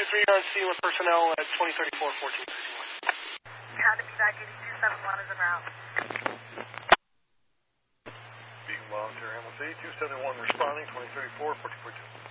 3 on scene with personnel at 2034, 1431. Copy, Back 8271 is en route. Beacon Volunteer Hamilton 271 responding, 2034, 1442.